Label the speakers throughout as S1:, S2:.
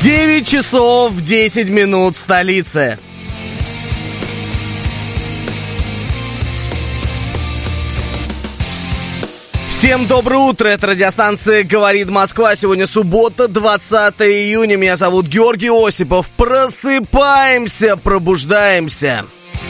S1: 9 часов 10 минут в столице. Всем доброе утро, это радиостанция «Говорит Москва». Сегодня суббота, 20 июня. Меня зовут Георгий Осипов. Просыпаемся, пробуждаемся.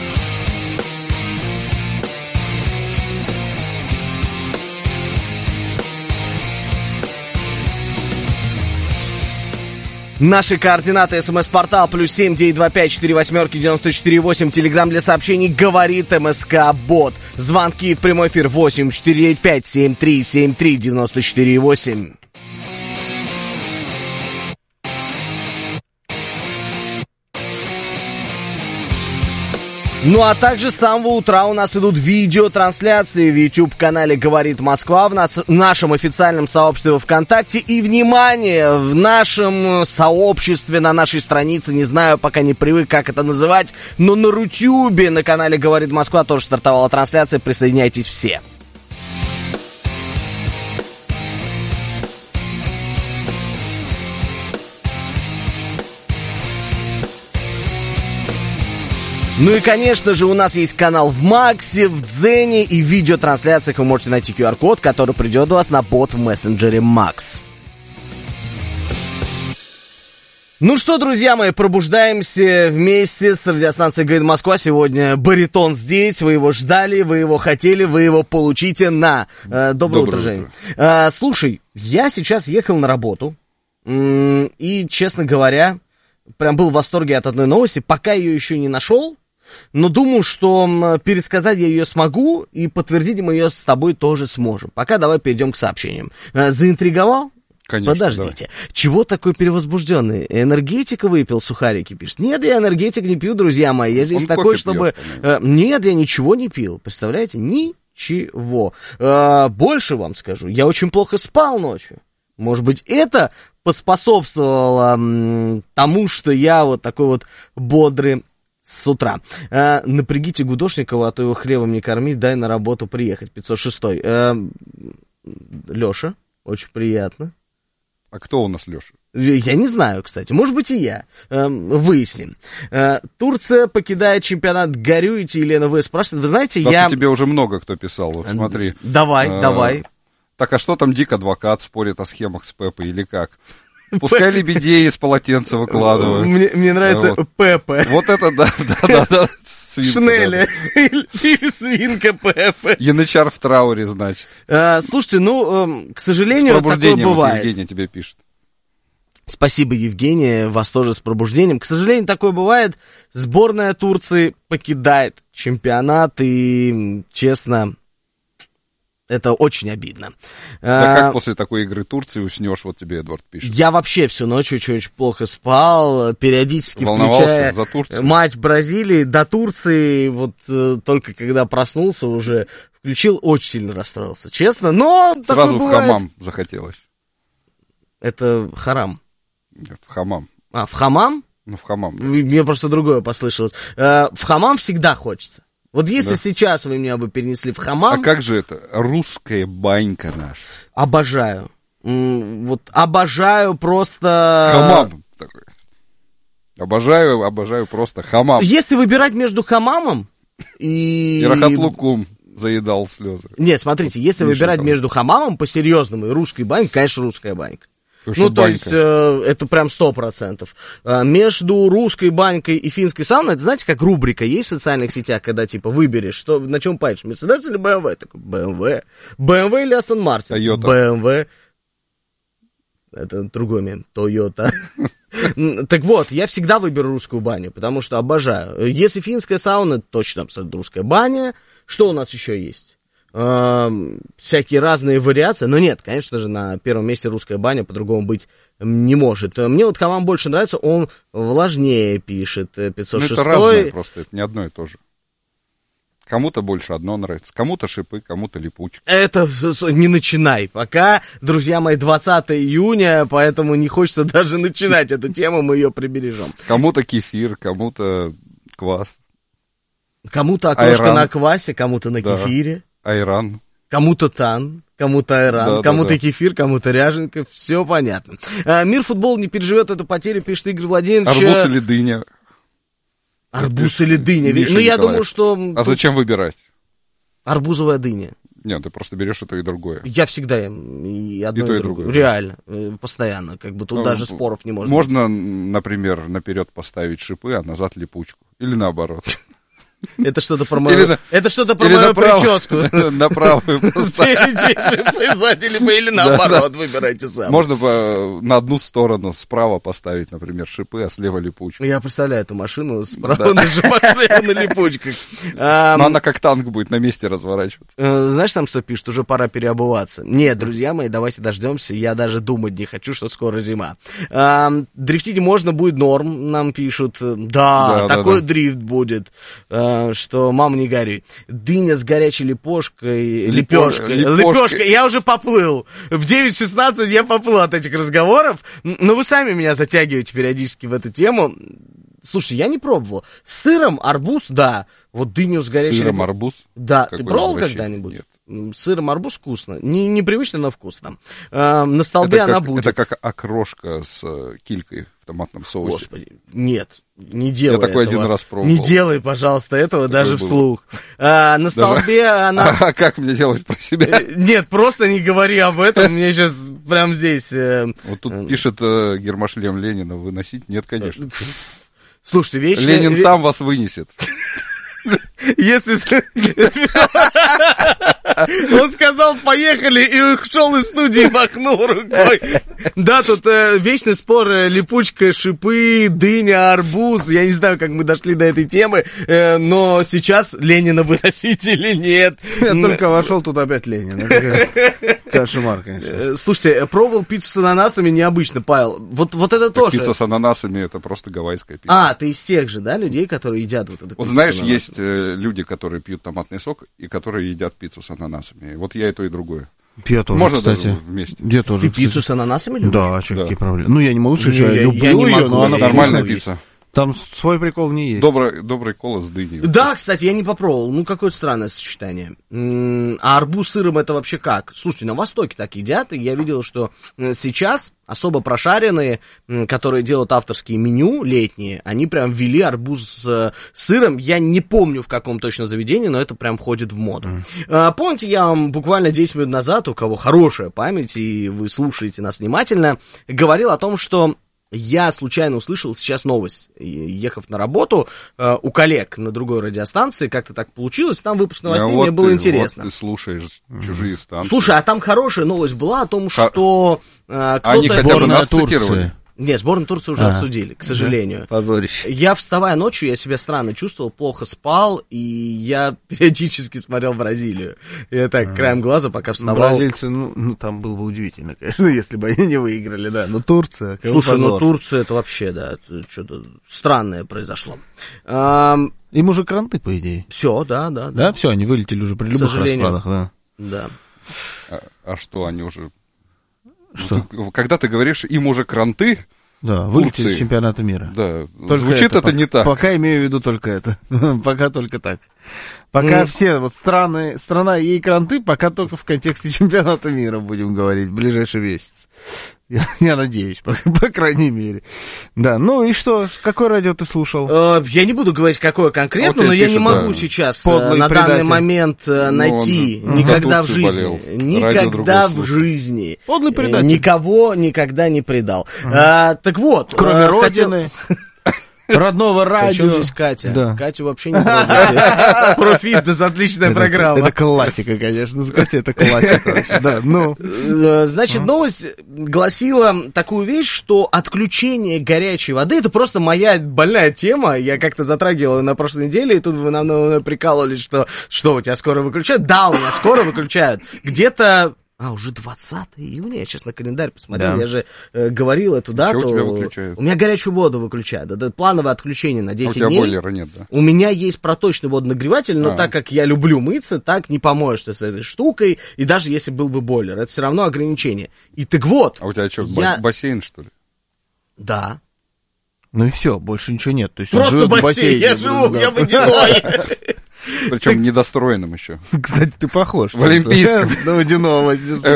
S1: Наши координаты: СМС-портал +7 925 48 94 8. Телеграм для сообщений «Говорит МСК Бот». Звонки в прямой эфир 8 495 73 73 94 8. Ну а также с самого утра у нас идут видеотрансляции в YouTube-канале «Говорит Москва», в нашем официальном сообществе ВКонтакте. И, внимание, в нашем сообществе, на нашей странице, не знаю, пока не привык, как это называть, но на Рутюбе, на канале «Говорит Москва» тоже стартовала трансляция. Присоединяйтесь все. Ну и, конечно же, у нас есть канал в Максе, в Дзене, и в видеотрансляциях вы можете найти QR-код, который придет у вас на бот в мессенджере Макс. Ну что, друзья мои, пробуждаемся вместе с радиостанцией «Говорит Москва». Сегодня баритон здесь, вы его ждали, вы его хотели, вы его получите на... Доброе утро, Жень. Слушай, я сейчас ехал на работу, и, честно говоря, прям был в восторге от одной новости, пока ее еще не нашел. Но думаю, что пересказать я ее смогу, и подтвердить мы ее с тобой тоже сможем. Пока давай перейдем к сообщениям. Заинтриговал?
S2: Конечно.
S1: Подождите. Давай. Чего такой перевозбужденный? Энергетика выпил, сухарики пишет. Нет, я энергетик не пью, друзья мои. Я здесь такой, чтобы... Нет, я ничего не пил. Представляете? Ничего. Больше вам скажу. Я очень плохо спал ночью. Может быть, это поспособствовало тому, что я вот такой вот бодрый с утра. Напрягите Гудошникова, а то его хлебом не кормить, дай на работу приехать. 506-й. Леша, очень приятно.
S2: А кто у нас Леша?
S1: Я не знаю, кстати. Может быть, и я. Выясним. Турция покидает чемпионат. Горюете, Елена В. спрашивает. Вы знаете,
S2: я... тебе уже много кто писал, вот смотри.
S1: Давай.
S2: Так, а что там Дик-адвокат спорит о схемах с Пеппой или как? Пускай лебедей из полотенца выкладывают.
S1: Мне нравится вот. Пеппа.
S2: Вот это да.
S1: Шнеля. Или свинка Пеппа.
S2: Янычар в трауре, значит.
S1: Слушайте, к сожалению, такое бывает.
S2: Евгения тебе пишет.
S1: Спасибо, Евгения, вас тоже с пробуждением. К сожалению, такое бывает. Сборная Турции покидает чемпионат, и, честно... Это очень обидно.
S2: Да как после такой игры Турции уснешь, вот тебе Эдвард пишет.
S1: Я вообще всю ночь очень плохо спал, периодически
S2: волновался за Турцию.
S1: Матч Бразилии до Турции, вот только когда проснулся уже, включил, очень сильно расстроился, честно, но
S2: сразу
S1: такое
S2: в хамам захотелось.
S1: Это харам.
S2: Нет, в хамам.
S1: В хамам?
S2: Ну, в хамам. Да.
S1: Мне просто другое послышалось. В хамам всегда хочется. Вот если сейчас вы меня бы перенесли в хамам...
S2: А как же это? Русская банька наша.
S1: Обожаю. Вот обожаю просто...
S2: Хамам такой. Обожаю просто хамам.
S1: Если выбирать между хамамом и...
S2: И Рахат-Лукум заедал слезы.
S1: Нет, смотрите, если выбирать между хамамом по-серьезному и русской банькой, конечно, русская банька. То есть, это прям 100%. Между русской банькой и финской сауной, это знаете, как рубрика есть в социальных сетях, когда, типа, выберешь, что, на чем поедешь, Мерседес или БМВ? Такой, БМВ. БМВ или Астон Мартин?
S2: Тойота.
S1: БМВ. Это другой мем. Тойота. Так вот, я всегда выберу русскую баню, потому что обожаю. Если финская сауна, точно абсолютно русская баня. Что у нас еще есть? Всякие разные вариации, но нет, конечно же, на первом месте русская баня, по-другому быть не может. Мне вот хамам больше нравится, он влажнее пишет, 506.
S2: Ну, это разное просто, это не одно и то же. Кому-то больше одно нравится, кому-то шипы, кому-то липучки.
S1: Это не начинай пока, друзья мои, 20 июня, поэтому не хочется даже начинать эту тему, мы ее прибережем.
S2: Кому-то кефир, кому-то квас.
S1: Кому-то окрошка на квасе, кому-то на кефире.
S2: Айран.
S1: Кому-то тан, кому-то айран, кому-то кефир, кому-то ряженка, все понятно. Мир футбола не переживет эту потерю, пишет Игорь Владимирович.
S2: Арбуз или дыня?
S1: Арбуз или дыня? Ну, я думаю, что...
S2: А зачем выбирать?
S1: Арбузовая дыня.
S2: Нет, ты просто берешь и то, и другое.
S1: Я всегда ем и одно, и другое. Реально, постоянно. Как бы тут даже споров не может быть.
S2: Можно, например, наперед поставить шипы, а назад липучку. Или наоборот.
S1: Это что-то про мою прическу.
S2: На правую поставить.
S1: Спереди шипы, сзади либо или наоборот, выбирайте сами.
S2: Можно на одну сторону справа поставить, например, шипы, а слева липучку.
S1: Я представляю эту машину справа на шипах, слева на липучках.
S2: Но она как танк будет на месте разворачиваться.
S1: Знаешь, там что пишут? Уже пора переобуваться. Нет, друзья мои, давайте дождемся. Я даже думать не хочу, что скоро зима. Дрифтить можно будет норм, нам пишут. Да, такой дрифт будет. Что, мама, не горюй. Дыня с горячей лепешкой. Лепешкой. Я уже поплыл. В 9:16 я поплыл от этих разговоров. Но вы сами меня затягиваете периодически в эту тему. Слушай, я не пробовал. С сыром арбуз, да. Вот дыню с горячей...
S2: Сыром арбуз?
S1: Да. Ты пробовал когда-нибудь? Нет. С сыром арбуз вкусно. Непривычно, но вкусно. На столбе она будет.
S2: Это как окрошка с килькой в томатном соусе.
S1: Господи, нет. Не делай
S2: Я такой
S1: этого.
S2: один раз пробовал.
S1: Не делай, пожалуйста, этого такое даже было. Вслух. На столбе она...
S2: А как мне делать про себя?
S1: Нет, просто не говори об этом. Мне сейчас прям здесь...
S2: Вот тут пишет гермошлем Ленина. Выносить? Нет, конечно.
S1: Слушайте, вечно...
S2: Ленин сам вас вынесет.
S1: Если... Он сказал, поехали, и ушел из студии, махнул рукой. Да, тут вечный спор, липучка, шипы, дыня, арбуз. Я не знаю, как мы дошли до этой темы, но сейчас Ленина выносить или нет.
S3: Я только вошел, тут опять Ленин. Кошмар, конечно.
S1: Слушайте, пробовал пиццу с ананасами необычно, Павел. Вот это тоже.
S2: Пицца с ананасами, это просто гавайская пицца.
S1: А, ты из тех же, да, людей, которые едят вот эту пиццу?
S2: Вот знаешь, есть люди, которые пьют томатный сок и которые едят пиццу с ананасами. Вот я и то, и другое.
S3: Я тоже,
S2: можно
S3: кстати.
S2: Даже вместе.
S3: Я тоже,
S1: ты пиццу с ананасами любишь?
S3: Да, что, какие проблемы? Ну, я не могу сказать,
S1: я
S3: люблю ее, но она
S2: нормальная пицца.
S3: Там свой прикол не есть.
S2: Добрый кола с дыней.
S1: Да, кстати, я не попробовал. Ну, какое-то странное сочетание. А арбуз с сыром это вообще как? Слушайте, на Востоке так едят, и я видел, что сейчас особо прошаренные, которые делают авторские меню летние, они прям ввели арбуз с сыром. Я не помню, в каком точно заведении, но это прям входит в моду. Помните, я вам буквально 10 минут назад, у кого хорошая память, и вы слушаете нас внимательно, говорил о том, что я случайно услышал сейчас новость, ехав на работу у коллег на другой радиостанции, как-то так получилось, там выпуск новостей, мне было интересно.
S2: Вот ты слушаешь чужие станции.
S1: Слушай, а там хорошая новость была о том, что кто-то...
S2: Они хотя бы нас цитировали.
S1: Нет, сборную Турции уже обсудили, к сожалению.
S3: Позорище.
S1: Я, вставая ночью, я себя странно чувствовал, плохо спал, и я периодически смотрел Бразилию. Я так, краем глаза, пока вставал.
S3: Бразильцы, ну, там было бы удивительно, конечно, если бы они не выиграли, да. Но Турция,
S1: слушай, ну Турция, это вообще, да, что-то странное произошло.
S3: Им уже кранты, по идее.
S1: Все, да.
S3: Да, все, они вылетели уже при любых раскладах, да.
S1: Да.
S2: А что, они уже...
S3: Что?
S2: Когда ты говоришь, им уже кранты,
S3: да, вылетели из чемпионата мира.
S2: Да, только звучит это не так.
S3: Пока имею в виду только это. Пока только так. Пока все вот страна и кранты, пока только в контексте чемпионата мира будем говорить в ближайший месяц. Я надеюсь, по крайней мере. Да, ну и что? Какое радио ты слушал?
S1: Я не буду говорить, какое конкретно, но я не могу сейчас на данный момент найти никогда в жизни. Никогда в жизни.
S3: Подлый предатель.
S1: Никого никогда не предал. Так вот.
S3: Кроме Родины. Родного радио.
S1: Причем здесь Катя?
S3: Да.
S1: Катю вообще не трогайте. Про фитнес, отличная программа.
S3: Это классика, конечно. Катя, это классика. Да, ну.
S1: Значит, новость гласила такую вещь, что отключение горячей воды, это просто моя больная тема. Я как-то затрагивал на прошлой неделе, и тут вы нам прикалывались, что у тебя скоро выключают. Да, у меня скоро выключают. Где-то... уже 20 июня, я сейчас на календарь посмотрел, да. Я же говорил эту дату.
S2: Что у тебя выключают?
S1: У меня горячую воду выключают, это плановое отключение на 10 дней.
S2: А у тебя бойлера нет, да?
S1: У меня есть проточный водонагреватель, но так как я люблю мыться, так не поможешь с этой штукой, и даже если был бы бойлер, это все равно ограничение. И так вот.
S2: А у тебя что, бассейн, что ли?
S1: Да.
S3: Ну и все, больше ничего нет. То есть
S1: просто бассейн, я живу, я водяной.
S2: Причем недостроенным еще.
S3: Кстати, ты похож.
S2: В Олимпийском.
S3: На водяного.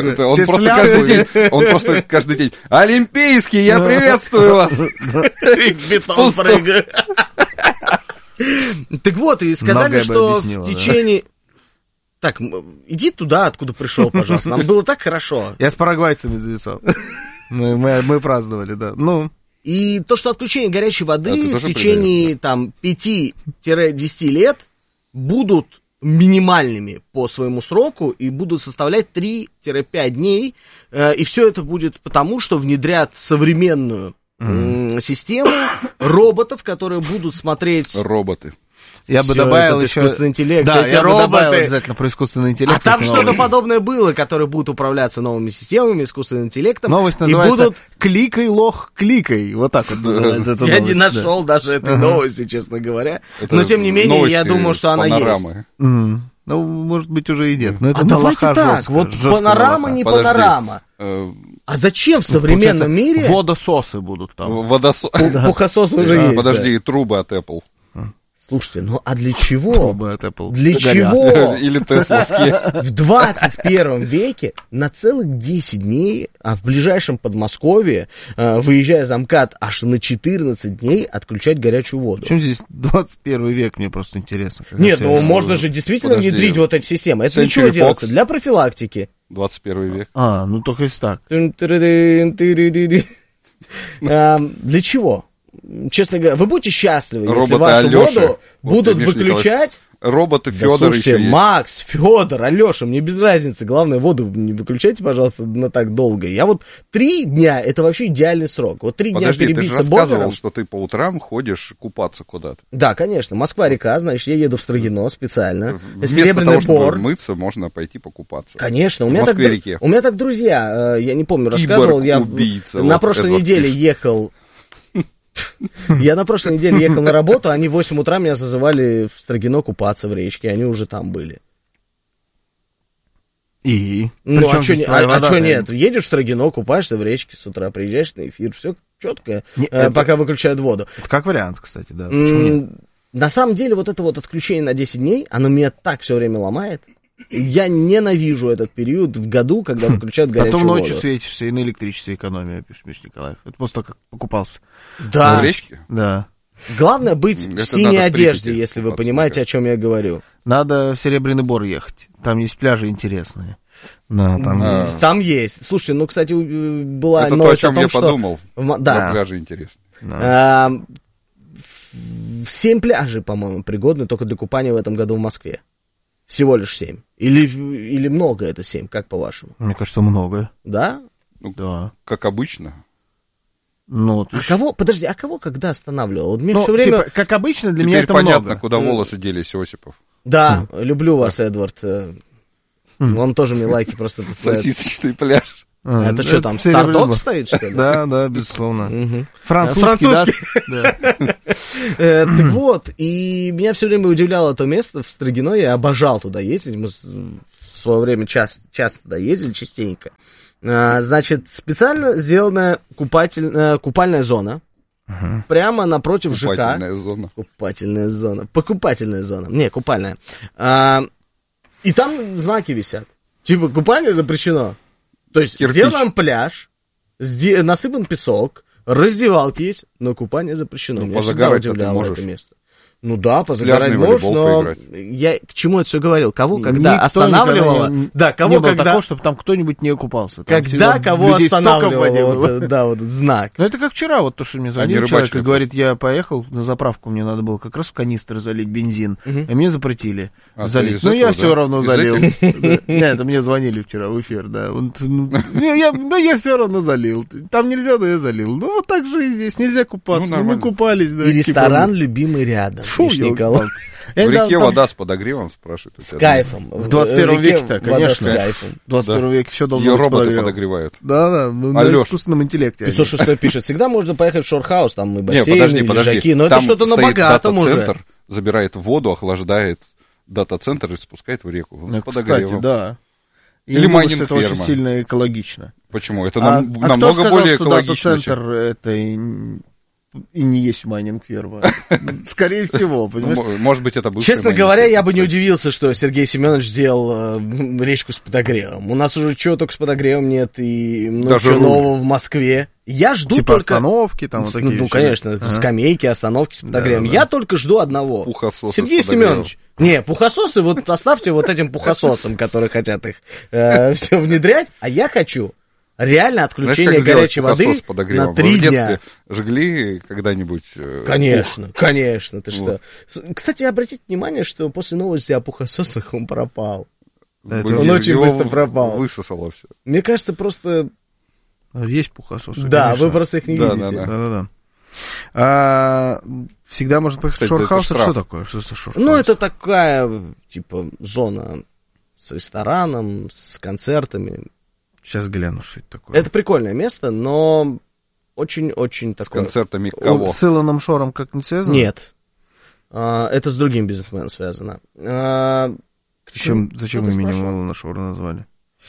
S2: Он просто каждый день. Олимпийский, я приветствую вас.
S1: Бетон прыгает. Так вот, и сказали, что в течение... Так, иди туда, откуда пришел, пожалуйста. Нам было так хорошо.
S3: Я с парагвайцами зависал. Мы праздновали, да. Ну...
S1: И то, что отключение горячей воды в течение там 5-10 лет будут минимальными по своему сроку и будут составлять 3-5 дней. И все это будет потому, что внедрят современную систему роботов, которые будут смотреть...
S2: Роботы.
S3: Я бы добавил еще...
S1: искусственный интеллект,
S3: да,
S1: эти
S3: я
S1: роботы.
S3: бы добавил обязательно про искусственный интеллект.
S1: А там что-то подобное было, которые будут управляться новыми системами, искусственным интеллектом.
S3: Новость называется «Кликай, лох, кликай». Вот так вот называется эта новость.
S1: Я не нашел даже этой новости, честно говоря. Но, тем не менее, я думаю, что она есть.
S3: Ну, может быть, уже и нет. Но это
S1: давайте так, вот панорама, не панорама. А зачем в современном мире...
S3: Водососы будут там.
S1: Пухососы уже есть.
S2: Подожди, трубы от Apple.
S1: Слушайте, ну а для чего?
S3: Трубы от Apple.
S1: Для чего?
S2: Или тесловские.
S1: В 21 веке на целых 10 дней, а в ближайшем Подмосковье, выезжая за МКАД, аж на 14 дней отключать горячую воду.
S3: Почему здесь 21 век, мне просто интересно.
S1: Нет, ну можно же действительно внедрить вот эти системы. Это для чего делается? Для профилактики.
S2: 21 век.
S3: Ну только если так.
S1: Для чего? Честно говоря, вы будете счастливы, если
S2: роботы
S1: вашу
S2: Алёша,
S1: воду будут выключать.
S2: Роботы Фёдор
S1: слушайте,
S2: еще есть.
S1: Макс, Фёдор, Алёша, мне без разницы. Главное, воду не выключайте, пожалуйста, на так долго. Я вот 3 дня, это вообще идеальный срок. Вот 3 дня перебиться
S2: ты же
S1: бойлером.
S2: рассказывал, что ты по утрам ходишь купаться куда-то.
S1: Да, конечно. Москва-река, значит, я еду в Строгино специально.
S2: Вместо
S1: Серебряный
S2: того, чтобы
S1: Бор.
S2: мыться, можно пойти покупаться.
S1: Конечно.
S2: В Москве-реке.
S1: У меня так друзья, я не помню, рассказывал. Я на прошлой неделе ехал... Я на прошлой неделе ехал на работу, они в 8 утра меня зазывали в Строгино купаться в речке, они уже там были.
S3: И?
S1: Ну, а что нет? Едешь в Строгино, купаешься в речке с утра, приезжаешь на эфир, все четко, пока выключают воду.
S3: Как вариант, кстати, да. Почему нет?
S1: На самом деле, вот это вот отключение на 10 дней, оно меня так все время ломает. Я ненавижу этот период в году, когда выключают горячую воду.
S3: Потом ночью светишься, и на электричестве экономия, пишет Миша Николаев. Это просто как покупался.
S1: Да.
S2: В речке?
S3: Да.
S1: Главное быть в синей одежде, если вы понимаете, о чем я говорю.
S3: Надо в Серебряный Бор ехать. Там есть пляжи интересные. Да,
S1: там есть. Слушайте, ну, кстати, была
S2: это
S1: новость
S2: то, о чем
S1: том,
S2: я
S1: что...
S2: подумал.
S1: Да.
S2: Пляжи интересные.
S3: Да.
S1: 7 пляжей, по-моему, пригодны только для купания в этом году в Москве. Всего лишь 7. Или много это 7, как по-вашему?
S3: Мне кажется, много.
S1: Да?
S2: Ну,
S3: да.
S2: Как обычно.
S3: Ну,
S1: кого, подожди, а кого когда останавливал? Вот мне все время...
S3: типа, как обычно, для
S2: Теперь
S3: меня это
S2: понятно,
S3: много.
S2: куда волосы делись, Осипов.
S1: Да, люблю вас, Эдвард. Вам тоже мне лайки просто посылают.
S2: Сосисочный пляж.
S1: Это что, там Стардок стоит, что ли?
S3: Да, безусловно.
S1: Французский.
S3: Да.
S1: Так вот, и меня все время удивляло то место в Строгино, я обожал туда ездить, мы в свое время часто туда ездили, частенько. Значит, специально сделанная купальная зона, прямо напротив ЖК. Купательная зона. Покупательная зона. Не, купальная. И там знаки висят. Типа, купание запрещено. То есть, сделан пляж, насыпан песок, раздевалки есть, но купание запрещено.
S2: Меня всегда удивляло
S1: это место. Ну да, позагорать можешь, но я к чему это все говорил? Кого, когда
S3: никто
S1: останавливало? Да, кого,
S3: не было
S1: когда...
S3: такого, чтобы там кто-нибудь не купался. Там
S1: когда кого останавливало, да, вот этот знак.
S3: Ну это как вчера, вот то, что мне звонил человек и говорит, я поехал на заправку, мне надо было как раз в канистры залить бензин, а мне запретили залить. Ну я все равно залил. Нет, это мне звонили вчера в эфир, да. Я все равно залил. Там нельзя, но я залил. Ну вот так же и здесь, нельзя купаться. Мы купались.
S1: И ресторан любимый рядом. Николай.
S2: В реке вода с подогревом, спрашивают.
S1: С кайфом.
S3: В 21 веке-то, конечно. В 21 веке все должно быть
S2: роботы подогревают.
S3: Да, на искусственном интеллекте.
S1: 506 пишет, всегда можно поехать в шорхаус, там и бассейн, и лежаки, но это что-то на богатом уже.
S2: Дата-центр забирает воду, охлаждает дата-центр и спускает в реку. С подогревом.
S3: Кстати, да.
S2: Или майнинг-ферма.
S3: Это очень сильно экологично.
S2: Почему? Это намного более экологично.
S3: Дата-центр это и не есть майнинг-ферма. Скорее всего, понимаешь?
S2: Может быть, это бывшая
S1: Честно говоря, я бы не удивился, что Сергей Семенович сделал речку с подогревом. У нас уже чего только с подогревом нет, и много чего нового в Москве. Я жду
S3: типа
S1: только...
S3: остановки, там вот такие
S1: Ну,
S3: вещи.
S1: конечно, скамейки, остановки с подогревом. Я только жду одного.
S2: Пухососы
S1: Сергей
S2: с подогревом.
S1: Семенович. Не, пухососы вот оставьте вот этим пухососам, которые хотят их все внедрять. А я хочу реально отключение горячей воды на 3
S2: Вы в
S1: дня.
S2: детстве жгли когда-нибудь?
S1: Конечно, ты что. Кстати, обратите внимание, что после новости о пухососах он пропал. Он очень быстро пропал.
S2: Высосало все.
S1: Мне кажется, просто...
S3: Есть пухососы.
S1: Да,
S3: конечно.
S1: вы просто их не видите.
S3: Да. Всегда можно поехать в шоурхаус. Что такое? Что за шоурхаус?
S1: Ну, это такая, типа, зона с рестораном, с концертами.
S3: Сейчас гляну, что это такое.
S1: Это прикольное место, но очень-очень такое...
S2: С концертами кого?
S3: С Илоном Шором как-нибудь связано?
S1: Нет. Это с другим бизнесменом связано.
S3: Зачем именем Илона Шора назвали?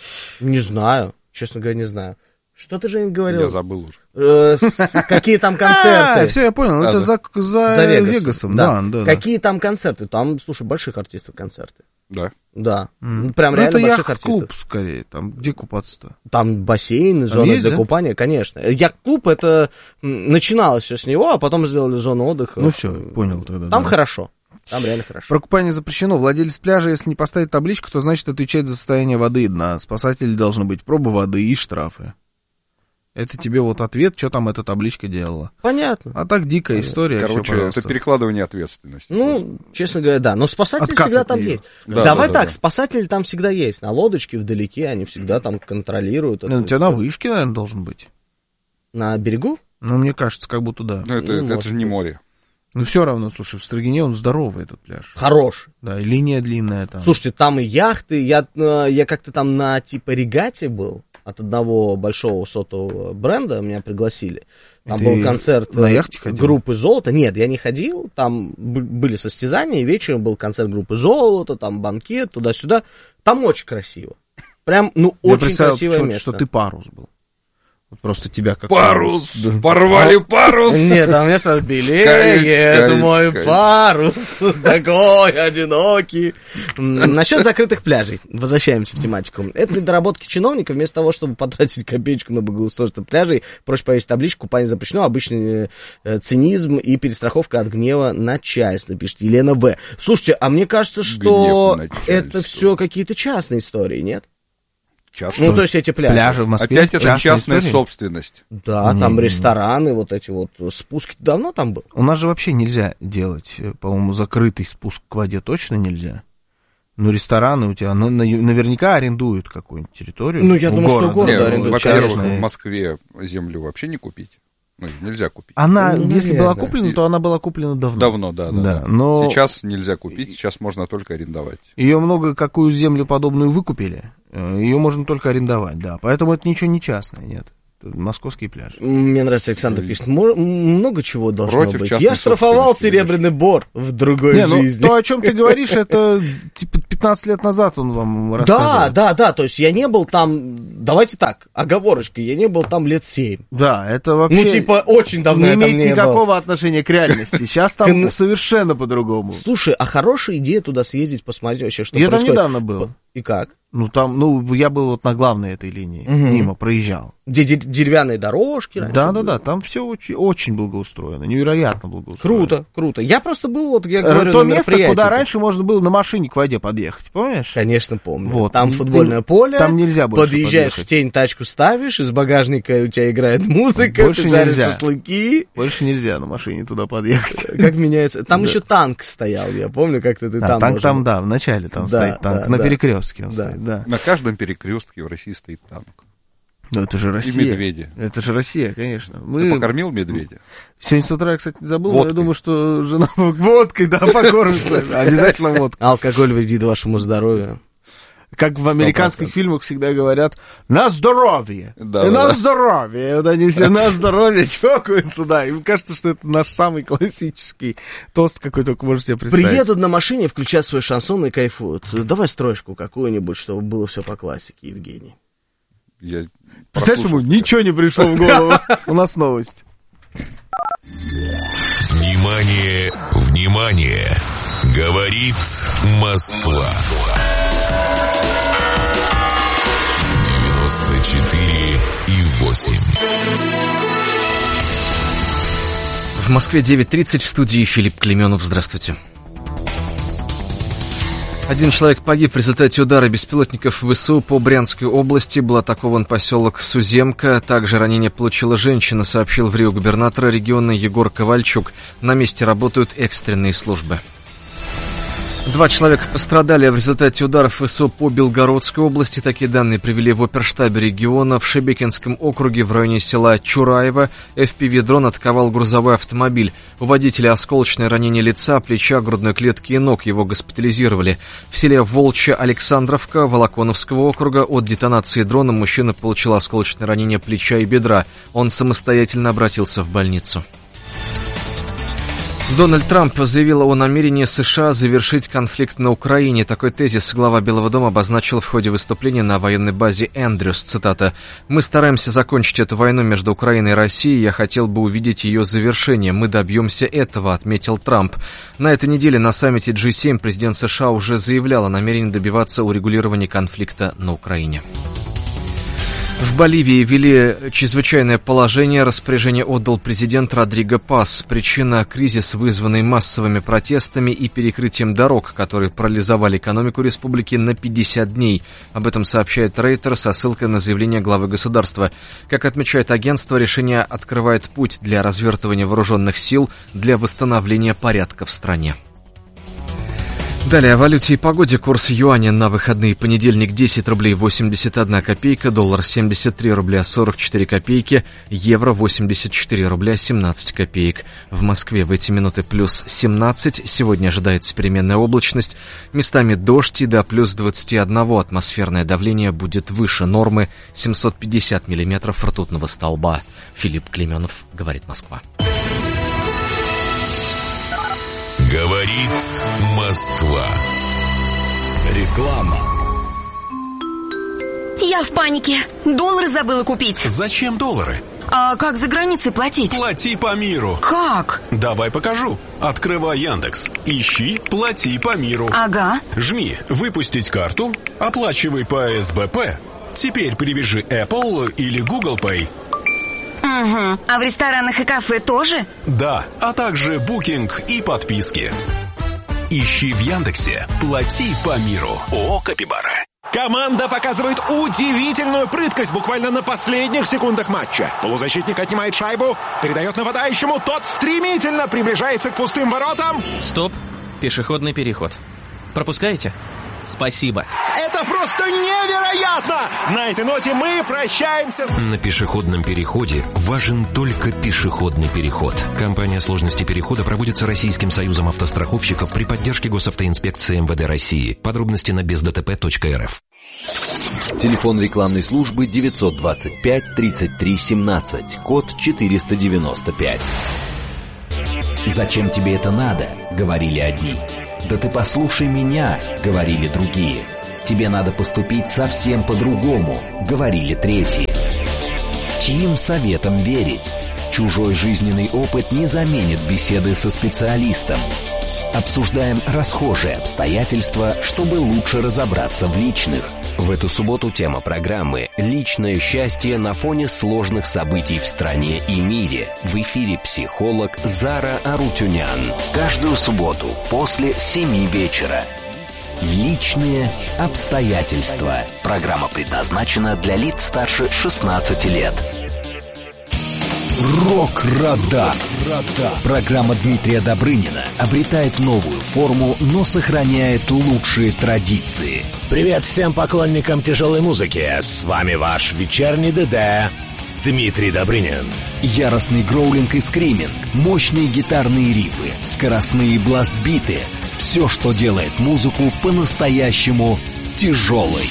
S1: Не знаю. Честно говоря, не знаю. Что ты, Жень, говорил?
S2: Я забыл уже.
S1: Какие там концерты?
S3: Все, я понял. Это за Вегасом. Да.
S1: Какие там концерты? Там, слушай, больших артистов концерты.
S2: Да.
S1: Да. Прям реально больших артистов.
S3: Яхт-клуб, скорее. Там где купаться-то?
S1: Там бассейн, зона для купания, конечно. Яхт-клуб, это начиналось все с него, а потом сделали зону отдыха.
S3: Ну все, понял тогда.
S1: Там хорошо. Там реально хорошо.
S3: Про купание запрещено. Владелец пляжа, если не поставит табличку, то значит отвечает за состояние воды и дна. Спасатели должны быть проба воды и штрафы. Это тебе вот ответ, что там эта табличка делала.
S1: Понятно.
S3: А так дикая история.
S2: Короче, это перекладывание ответственности.
S1: Ну, честно говоря, да. Но спасатели всегда там есть. Давай так, спасатели там всегда есть. На лодочке вдалеке они всегда там контролируют.
S3: У тебя на вышке, наверное, должен быть.
S1: На берегу?
S3: Ну, мне кажется, как будто да.
S2: Ну, это же не море.
S3: Ну, все равно, слушай, в Строгине он здоровый, этот пляж.
S1: Хорош.
S3: Да, и линия длинная там.
S1: Слушайте, там и яхты. Я как-то там на типа регате был. От одного большого сотового бренда меня пригласили. Там был концерт
S3: на яхте
S1: группы «Золото». Нет, я не ходил. Там были состязания, вечером был концерт группы «Золото», там банкет, туда-сюда. Там очень красиво. Прям, очень красивое место.
S3: Что ты парус был. Вот просто тебя как...
S2: Парус! Порвали парус!
S1: Нет, там мне сразу белеет мой парус, такой одинокий. Насчет закрытых пляжей. Возвращаемся в тематику. Это недоработки чиновников. Вместо того, чтобы потратить копеечку на благоустройство пляжей, проще повесить табличку «Купание запрещено». Обычный цинизм и перестраховка от гнева начальства, пишет Елена В. Слушайте, а мне кажется, что это все какие-то частные истории, нет?
S2: Частные.
S1: Ну, то есть эти пляжи
S3: в Москве.
S2: Опять это частная собственность.
S1: Да, там рестораны, вот эти вот спуски. Давно там был?
S3: У нас же вообще нельзя делать, по-моему, закрытый спуск к воде точно нельзя. Ну, рестораны у тебя наверняка арендуют какую-нибудь территорию.
S1: Ну, я думаю, что города арендуют.
S2: Во-первых, в Москве землю вообще не купить. Ну, нельзя купить.
S3: Она, если была куплена, то она была куплена давно.
S2: Давно, да.
S3: Но...
S2: Сейчас нельзя купить, сейчас можно только арендовать.
S3: Ее много, какую землю подобную выкупили, ее можно только арендовать, да. Поэтому это ничего не частное, нет. Московский пляж.
S1: Мне нравится, Александр пишет, много чего должно
S2: Против
S1: быть. Я штрафовал Серебряный Бор в другой жизни.
S3: То, о чем ты говоришь, это типа 15 лет назад он вам рассказывал.
S1: Да, то есть я не был там, давайте так, оговорочка, я не был там лет 7.
S3: Да, это вообще...
S1: Ну, типа, очень давно
S3: не
S1: я там не был.
S3: Не имеет никакого отношения к реальности. Сейчас там совершенно по-другому.
S1: Слушай, а хорошая идея туда съездить, посмотреть вообще, что происходит.
S3: Я там недавно был.
S1: И как?
S3: Ну, я был вот на главной этой линии, мимо проезжал.
S1: Где деревянные дорожки раньше
S3: Да, там все очень благоустроено, невероятно благоустроено.
S1: Круто. Я просто был, вот, я говорю,
S3: то место, куда раньше можно было на машине к воде подъехать, помнишь?
S1: Конечно, помню.
S3: Вот.
S1: Там футбольное поле,
S3: там нельзя больше
S1: подъезжаешь
S3: подъехать.
S1: в тень, тачку ставишь, из багажника у тебя играет музыка,
S3: больше
S1: ты жаришь
S3: нельзя.
S1: шашлыки.
S3: Больше нельзя на машине туда подъехать.
S1: Как меняется. Там еще танк стоял, я помню, как-то ты там...
S3: Танк там, да, в начале там стоит танк, на перекрестке он стоит, да.
S2: На каждом перекрестке в России стоит танк.
S3: Ну, это же Россия.
S2: И медведи.
S3: Это же Россия, конечно.
S2: Ты покормил медведя?
S3: Сегодня с утра я, кстати, забыл,
S2: водкой.
S3: Я думаю, что жена водкой, да, покормится. Обязательно водкой.
S1: Алкоголь вредит вашему здоровью.
S3: Как в американских фильмах всегда говорят, на здоровье.
S2: Да,
S3: на здоровье. Вот они все на здоровье чокаются, да. Им кажется, что это наш самый классический тост, какой только можете себе представить.
S1: Приедут на машине, включают свой шансон и кайфуют. Давай строчку какую-нибудь, чтобы было все по классике, Евгений.
S3: Представляешь, ему ничего не пришло в голову. У нас новость.
S4: Внимание, внимание! Говорит Москва. 94,8.
S1: В Москве 9:30, в студии Филипп Клеменов. Здравствуйте. Один человек погиб в результате удара беспилотников ВСУ по Брянской области. Был атакован поселок Суземка. Также ранение получила женщина, сообщил в РИО губернатора региона Егор Ковальчук. На месте работают экстренные службы. 2 человека пострадали в результате ударов ВСУ по Белгородской области. Такие данные привели в оперштабе региона. В Шебекинском округе в районе села Чураево FPV-дрон атаковал грузовой автомобиль. У водителя осколочное ранение лица, плеча, грудной клетки и ног. Его госпитализировали. В селе Волчья Александровка Волоконовского округа от детонации дрона мужчина получил осколочное ранение плеча и бедра. Он самостоятельно обратился в больницу. Дональд Трамп заявил о намерении США завершить конфликт на Украине. Такой тезис глава Белого дома обозначил в ходе выступления на военной базе Эндрюс. Цитата: «Мы стараемся закончить эту войну между Украиной и Россией. Я хотел бы увидеть ее завершение. Мы добьемся этого», — отметил Трамп. На этой неделе на саммите G7 президент США уже заявлял о намерении добиваться урегулирования конфликта на Украине. В Боливии ввели чрезвычайное положение. Распоряжение отдал президент Родриго Пас. Причина — кризис, вызванный массовыми протестами и перекрытием дорог, которые парализовали экономику республики на 50 дней. Об этом сообщает Рейтер со ссылкой на заявление главы государства. Как отмечает агентство, решение открывает путь для развертывания вооруженных сил для восстановления порядка в стране. Далее о валюте и погоде. Курс юаня на выходные: понедельник 10 рублей 81 копейка, доллар 73 рубля 44 копейки, евро 84 рубля 17 копеек. В Москве в эти минуты плюс 17, сегодня ожидается переменная облачность, местами дождь и до плюс 21, атмосферное давление будет выше нормы 750 миллиметров ртутного столба. Филипп Клеменов, говорит Москва.
S4: Говорит Москва. Реклама.
S5: Я в панике. Доллары забыла купить.
S6: Зачем доллары?
S5: А как за границей платить?
S6: Плати по миру.
S5: Как?
S6: Давай покажу. Открывай Яндекс. Ищи «Плати по миру».
S5: Ага.
S6: Жми «Выпустить карту», оплачивай по СБП. Теперь привяжи Apple или Google Pay.
S5: Угу. А в ресторанах и кафе тоже?
S6: Да, а также букинг и подписки. Ищи в Яндексе «Плати по миру». ООО «Капибара».
S7: Команда показывает удивительную прыткость буквально на последних секундах матча. Полузащитник отнимает шайбу, передает нападающему, тот стремительно приближается к пустым воротам.
S8: Стоп, пешеходный переход. Пропускаете? Спасибо.
S7: Это просто невероятно! На этой ноте мы прощаемся.
S9: На пешеходном переходе важен только пешеходный переход. Кампания сложности перехода проводится Российским союзом автостраховщиков при поддержке Госавтоинспекции МВД России. Подробности на бездтп.рф.
S10: Телефон рекламной службы 925 33 17, код 495. «Зачем тебе это надо?» — говорили одни. «Да ты послушай меня», — говорили другие. «Тебе надо поступить совсем по-другому», — говорили третьи. Чьим советам верить? Чужой жизненный опыт не заменит беседы со специалистом. Обсуждаем расхожие обстоятельства, чтобы лучше разобраться в личных. В эту субботу тема программы «Личное счастье на фоне сложных событий в стране и мире». В эфире психолог Зара Арутюнян. Каждую субботу после 7 вечера. «Личные обстоятельства». Программа предназначена для лиц старше 16 лет. Рок-радар. Программа Дмитрия Добрынина обретает новую форму, но сохраняет лучшие традиции.
S11: Привет всем поклонникам тяжелой музыки. С вами ваш вечерний ДД Дмитрий Добрынин.
S10: Яростный гроулинг и скриминг, мощные гитарные рифы, скоростные бласт-биты. Все, что делает музыку по-настоящему тяжелой.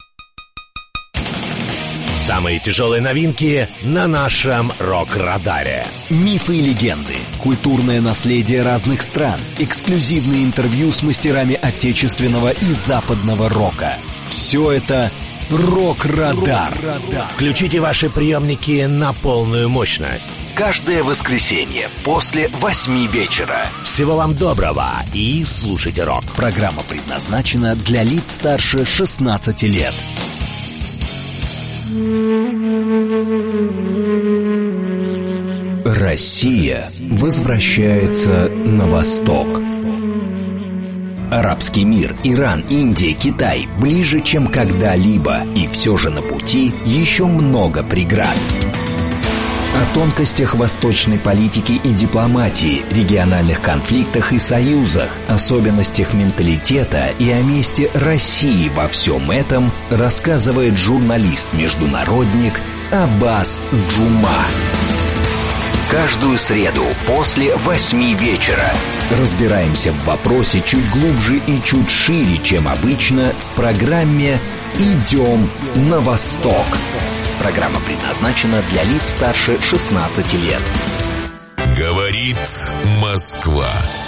S11: Самые тяжелые новинки на нашем рок-радаре.
S10: Мифы и легенды, культурное наследие разных стран, эксклюзивные интервью с мастерами отечественного и западного рока. Все это
S11: Рок-Радар. Включите ваши приемники на полную мощность.
S10: Каждое воскресенье после 8 вечера.
S11: Всего вам доброго и слушайте рок.
S10: Программа предназначена для лиц старше 16 лет. Россия возвращается на восток. Арабский мир, Иран, Индия, Китай ближе, чем когда-либо. И все же на пути еще много преград. О тонкостях восточной политики и дипломатии, региональных конфликтах и союзах, особенностях менталитета и о месте России во всем этом рассказывает журналист-международник Аббас Джума. Каждую среду после 8 вечера разбираемся в вопросе чуть глубже и чуть шире, чем обычно, в программе «Идем на восток». Программа предназначена для лиц старше 16 лет.
S4: Говорит Москва.